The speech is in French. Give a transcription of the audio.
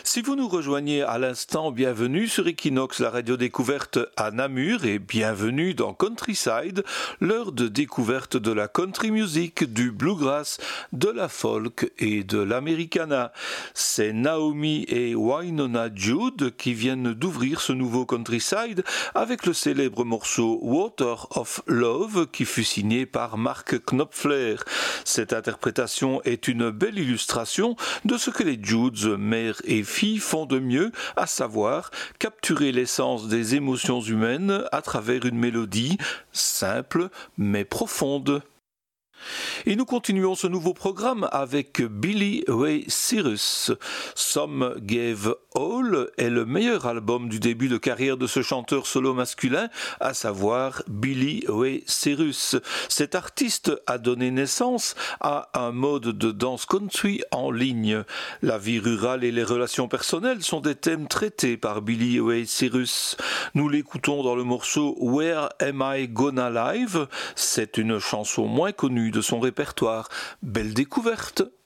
Si vous nous rejoignez à l'instant, bienvenue sur Equinox, la radio découverte à Namur, et bienvenue dans Countryside, l'heure de découverte de la country music, du bluegrass, de la folk et de l'americana. C'est Naomi et Wynonna Judd qui viennent d'ouvrir ce nouveau Countryside avec le célèbre morceau Water of Love qui fut signé par Mark Knopfler. Cette interprétation est une belle illustration de ce que les Judds, mère et fille, font de mieux, à savoir capturer l'essence des émotions humaines à travers une mélodie simple mais profonde. Et nous continuons ce nouveau programme avec Billy Ray Cyrus. Some Gave All est le meilleur album du début de carrière de ce chanteur solo masculin, à savoir Billy Ray Cyrus. Cet artiste a donné naissance à un mode de danse country en ligne. La vie rurale et les relations personnelles sont des thèmes traités par Billy Ray Cyrus. Nous l'écoutons dans le morceau Where Am I Gonna Live? C'est une chanson moins connue de son répertoire. Belle découverte!